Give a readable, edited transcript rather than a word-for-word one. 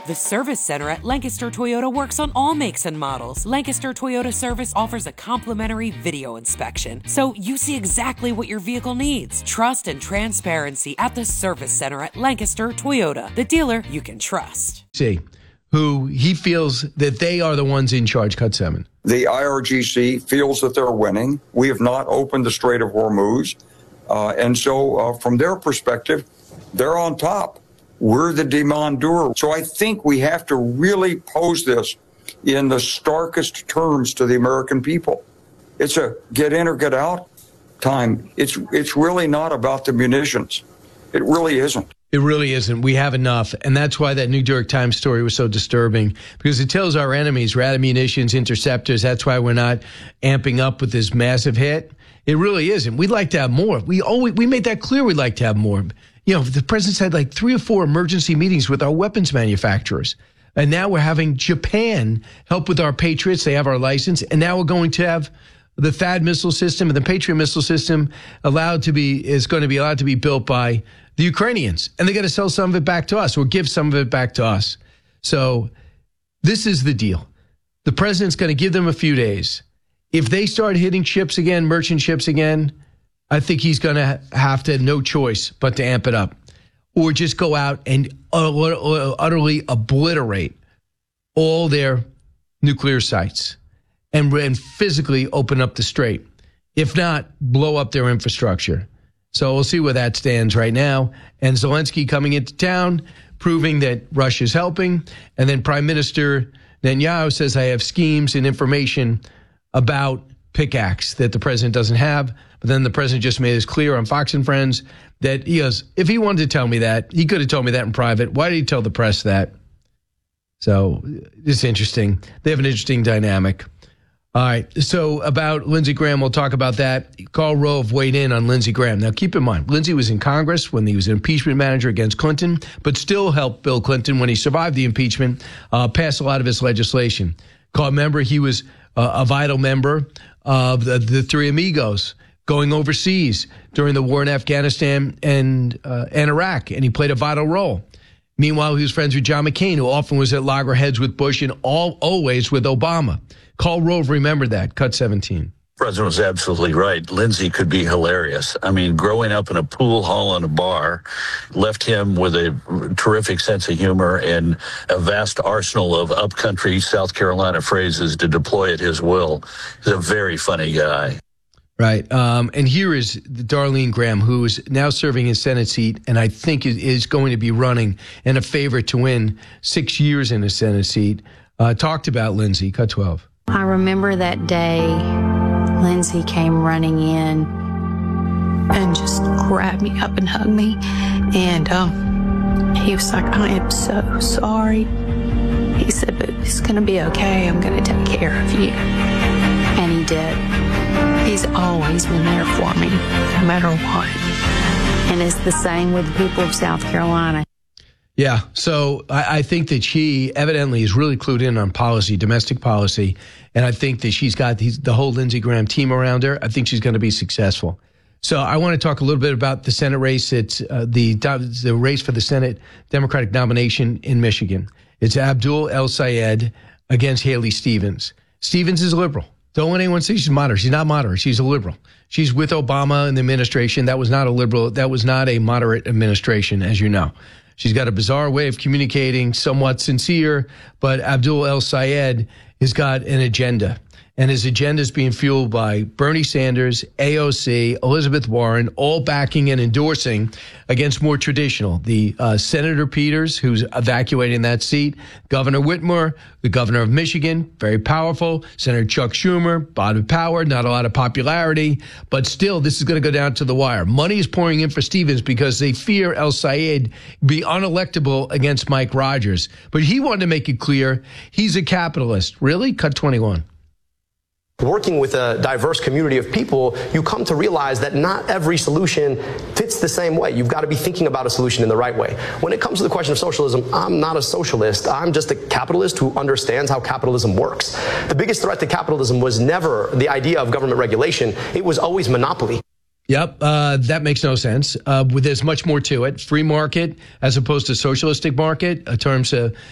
The Service Center at Lancaster Toyota works on all makes and models. Lancaster Toyota Service offers a complimentary video inspection, so you see exactly what your vehicle needs. Trust and transparency at the Service Center at Lancaster Toyota, the dealer you can trust. See, who he feels that they are the ones in charge. Cut 7. The IRGC feels that they're winning. We have not opened the Strait of Hormuz. And so from their perspective, they're on top. We're the demandeur. So I think we have to really pose this in the starkest terms to the American people. It's a get in or get out time. It's really not about the munitions. It really isn't. It really isn't. We have enough. And that's why that New York Times story was so disturbing, because it tells our enemies we're out of munitions, interceptors. That's why we're not amping up with this massive hit. It really isn't. We'd like to have more. We made that clear we'd like to have more. You know, the president's had like 3 or 4 emergency meetings with our weapons manufacturers. And now we're having Japan help with our Patriots. They have our license. And now we're going to have the THAAD missile system and the Patriot missile system is going to be allowed to be built by the Ukrainians. And they're going to sell some of it back to us or give some of it back to us. So this is the deal. The president's going to give them a few days. If they start hitting ships again, merchant ships again, I think he's going to have to no choice but to amp it up or just go out and utterly obliterate all their nuclear sites and physically open up the strait. If not, blow up their infrastructure. So we'll see where that stands right now. And Zelensky coming into town, proving that Russia's helping. And then Prime Minister Netanyahu says, I have schemes and information about pickaxe that the president doesn't have. But then the president just made it clear on Fox and Friends that he goes, if he wanted to tell me that, he could have told me that in private. Why did he tell the press that? So it's interesting. They have an interesting dynamic. All right. So about Lindsey Graham, we'll talk about that. Karl Rove weighed in on Lindsey Graham. Now, keep in mind, Lindsey was in Congress when he was an impeachment manager against Clinton, but still helped Bill Clinton when he survived the impeachment, pass a lot of his legislation. Remember, he was a vital member of the Three Amigos going overseas during the war in Afghanistan and Iraq, and he played a vital role. Meanwhile, he was friends with John McCain, who often was at loggerheads with Bush and always with Obama. Karl Rove remembered that. Cut 17. The president was absolutely right. Lindsey could be hilarious. I mean, growing up in a pool hall and a bar left him with a terrific sense of humor and a vast arsenal of upcountry South Carolina phrases to deploy at his will. He's a very funny guy. Right. And here is Darlene Graham, who is now serving his Senate seat, and I think is going to be running in a favorite to win 6 years in a Senate seat. Talked about Lindsey. Cut 12. I remember that day Lindsey came running in and just grabbed me up and hugged me. And he was like, I am so sorry. He said, but it's going to be okay. I'm going to take care of you. And he did. He's always been there for me, no matter what. And it's the same with the people of South Carolina. Yeah, so I think that she evidently is really clued in on policy, domestic policy, and I think that she's got the whole Lindsey Graham team around her. I think she's going to be successful. So I want to talk a little bit about the Senate race. It's the race for the Senate Democratic nomination in Michigan. It's Abdul El-Sayed against Haley Stevens. Stevens is a liberal. Don't let anyone say she's moderate. She's not moderate. She's a liberal. She's with Obama and the administration. That was not a liberal. That was not a moderate administration, as you know. She's got a bizarre way of communicating, somewhat sincere, but Abdul El-Sayed has got an agenda. And his agenda is being fueled by Bernie Sanders, AOC, Elizabeth Warren, all backing and endorsing against more traditional. The Senator Peters, who's evacuating that seat, Governor Whitmer, the governor of Michigan, very powerful, Senator Chuck Schumer, bottom power, not a lot of popularity, but still this is going to go down to the wire. Money is pouring in for Stevens because they fear El-Sayed be unelectable against Mike Rogers. But he wanted to make it clear he's a capitalist. Really? Cut 21. Working with a diverse community of people, you come to realize that not every solution fits the same way. You've got to be thinking about a solution in the right way. When it comes to the question of socialism, I'm not a socialist. I'm just a capitalist who understands how capitalism works. The biggest threat to capitalism was never the idea of government regulation. It was always monopoly. Yep, that makes no sense. There's much more to it. Free market as opposed to socialistic market in terms of